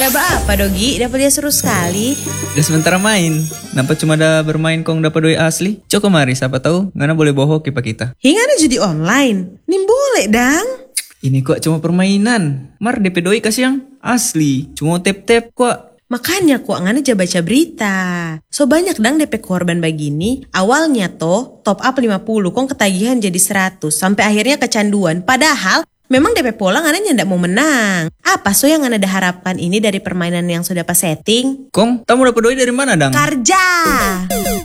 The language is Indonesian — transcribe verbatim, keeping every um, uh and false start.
Coba apa Dogi? Dapat dia seru sekali. Udah sementara main. Nampak cuma ada bermain kong dapat doi asli. Coba mari siapa tahu ngana boleh bawa hoki pak kita. Hingga ada judi online. Nim boleh dang. Ini kok cuma permainan. Mar D P doi kasih yang asli. Cuma tap-tap kok. Makanya kok ngana aja baca berita. So banyak dang D P korban begini. Awalnya toh top up lima puluh kong ketagihan jadi seratus. Sampai akhirnya kecanduan. Padahal memang D P pola ngana nyandak mau menang. Apa so yang ngana ada harapkan ini dari permainan yang sudah pas setting? Kong, kamu dapat doi dari mana dang? Karja.